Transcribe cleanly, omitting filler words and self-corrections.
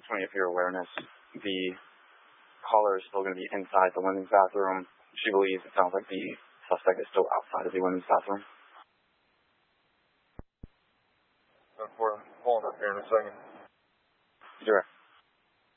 20 for your awareness, the caller is still going to be inside the women's bathroom. She believes it sounds like the suspect is still outside of the women's bathroom. I'm pulling up here in a second. Direct.